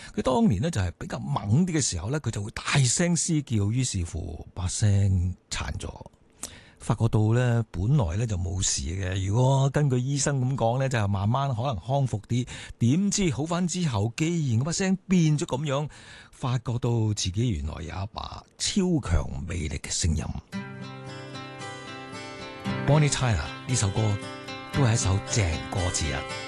佢當年呢就係比較猛啲嘅時候呢，佢就會大聲嘶叫，於是乎把聲殘咗。發覺到呢，本來呢就冇事嘅，如果根據醫生咁講呢，就係慢慢可能康復啲。點知好翻之後，既然把聲變咗咁樣，發覺到自己原來有一把超強魅力嘅聲音。Bonnie Tyler 呢首歌都係一首正歌之一。